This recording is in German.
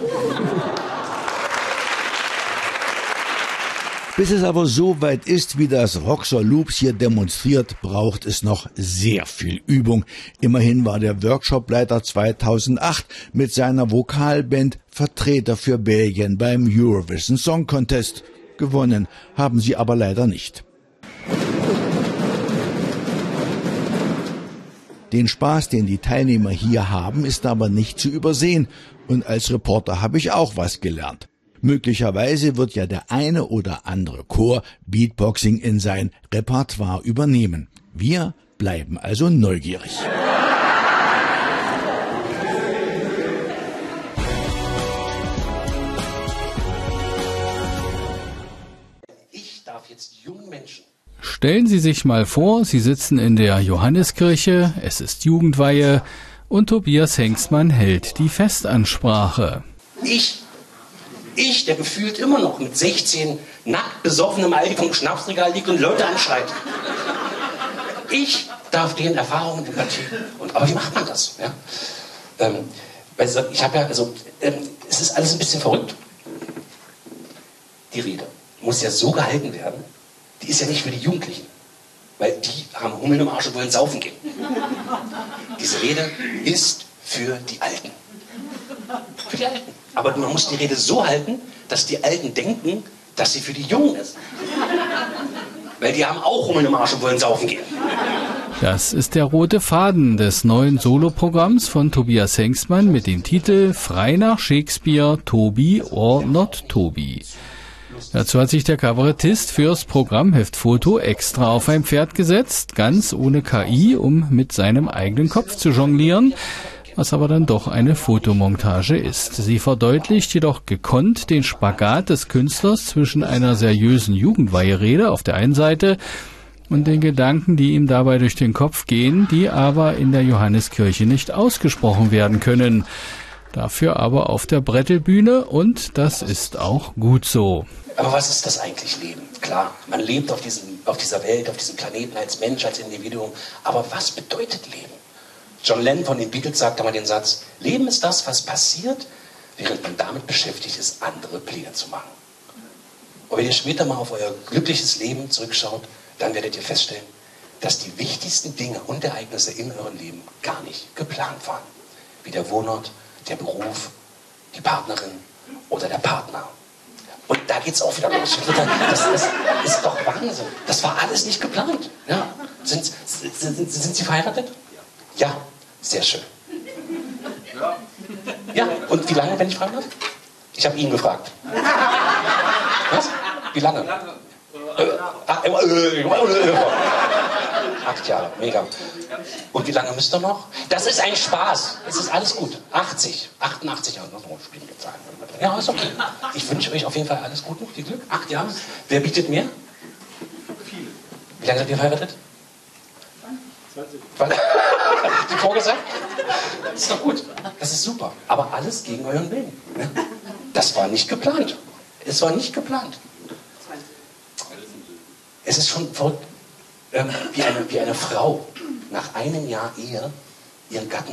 Bis es aber so weit ist, wie das Roxor Loops hier demonstriert, braucht es noch sehr viel Übung. Immerhin war der Workshopleiter 2008 mit seiner Vokalband Vertreter für Belgien beim Eurovision Song Contest. Gewonnen haben sie aber leider nicht. Den Spaß, den die Teilnehmer hier haben, ist aber nicht zu übersehen. Und als Reporter habe ich auch was gelernt. Möglicherweise wird ja der eine oder andere Chor Beatboxing in sein Repertoire übernehmen. Wir bleiben also neugierig. Ich darf jetzt jungen Menschen. Stellen Sie sich mal vor, Sie sitzen in der Johanneskirche, es ist Jugendweihe und Tobias Hengstmann hält die Festansprache. Ich, der gefühlt immer noch mit 16 nackt besoffen im Aldi vom Schnapsregal liegt und Leute anschreit. Ich darf denen Erfahrungen impartieren. Aber wie macht man das? Ja? Ich habe ja, es ist alles ein bisschen verrückt. Die Rede muss ja so gehalten werden, die ist ja nicht für die Jugendlichen. Weil die haben Hummeln im Arsch und wollen saufen gehen. Diese Rede ist für die Alten. Für die Alten. Aber man muss die Rede so halten, dass die Alten denken, dass sie für die Jungen ist. Weil die haben auch Hummeln im Arsch und wollen saufen gehen. Das ist der rote Faden des neuen Soloprogramms von Tobias Hengstmann mit dem Titel Frei nach Shakespeare, Tobi or not Tobi. Dazu hat sich der Kabarettist fürs Programmheftfoto extra auf ein Pferd gesetzt, ganz ohne KI, um mit seinem eigenen Kopf zu jonglieren, was aber dann doch eine Fotomontage ist. Sie verdeutlicht jedoch gekonnt den Spagat des Künstlers zwischen einer seriösen Jugendweiherede auf der einen Seite und den Gedanken, die ihm dabei durch den Kopf gehen, die aber in der Johanneskirche nicht ausgesprochen werden können. Dafür aber auf der Brettelbühne und das ist auch gut so. Aber was ist das eigentlich, Leben? Klar, man lebt auf dieser Welt, auf diesem Planeten als Mensch, als Individuum. Aber was bedeutet Leben? John Lennon von den Beatles sagte mal den Satz, Leben ist das, was passiert, während man damit beschäftigt ist, andere Pläne zu machen. Und wenn ihr später mal auf euer glückliches Leben zurückschaut, dann werdet ihr feststellen, dass die wichtigsten Dinge und Ereignisse in eurem Leben gar nicht geplant waren. Wie der Wohnort, der Beruf, die Partnerin oder der Partner. Und da geht's auch wieder los. Das ist doch Wahnsinn. Das war alles nicht geplant. Ja. Sind Sie verheiratet? Ja, sehr schön. Ja, und wie lange, wenn ich fragen darf? Ich habe ihn gefragt. Was? Wie lange? 8 Jahre, mega. Und wie lange müsst ihr noch? Das ist ein Spaß. Es ist alles gut. 80, 88 Jahre. Ja, ist okay. Ich wünsche euch auf jeden Fall alles Gute, viel Glück. 8 Jahre. Wer bietet mehr? Viele. Wie lange seid ihr verheiratet? 20. Die vorgesagt? Das ist doch gut. Das ist super. Aber alles gegen euren Willen. Das war nicht geplant. Es war nicht geplant. Es ist schon verrückt, wie eine Frau nach einem Jahr Ehe ihren Gatten